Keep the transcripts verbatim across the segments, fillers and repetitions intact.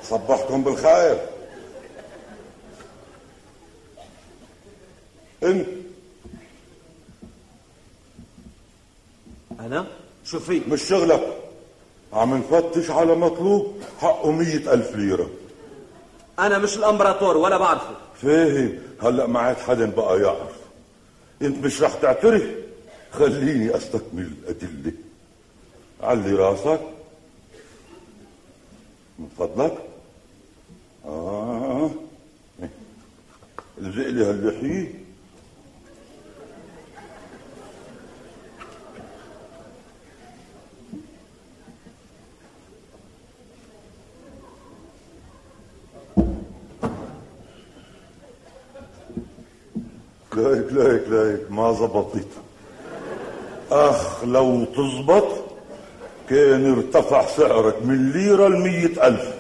صبحكم بالخير. انت انا شو في؟ مش شغلك، عم نفتش على مطلوب حقه مية ألف ليرة. انا مش الامبراطور ولا بعرفه. فاهم، هلأ ما عاد حدا بقى يعرف. انت مش رح تعترف؟ خليني استكمل الأدلة. علي راسك من فضلك. اه الزق لي هاللحية. لايك لايك لايك ما زبطت. اخ لو تزبط كان ارتفع سعرك من ليرة لمية ألف.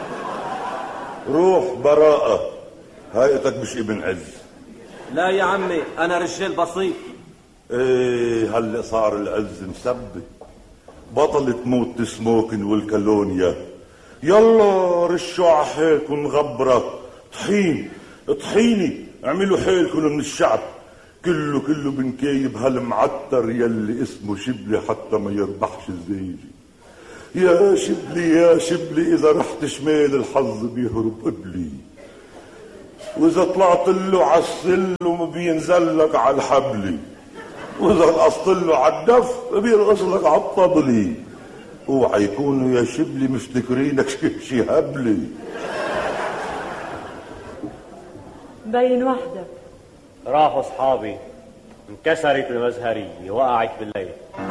روح براءة، هايتك مش ابن عز. لا يا عمي انا رجال بسيط. ايه هلا صار العز مسبي. بطلت موت سموكن والكالونيا. يلا رشوا على حيلكم غبرة. طحين طحيني، اعملوا حيلكم من الشعب. كله كله بنكايب هالمعتر يلي اسمه شبلي حتى ما يربحش الزيجي. يا شبلي يا شبلي، اذا رحت شمال الحظ بيهرب قبلي، واذا طلعت له على السلم بينزل لك على الحبلي، واذا رقصت له على الدف بيرقص لك على الطبلي. اوعى يكونوا يا شبلي مفتكرينك شي هبلي. بين وحدك. راحوا اصحابي، انكسرت المزهرية، وقعت بالليل.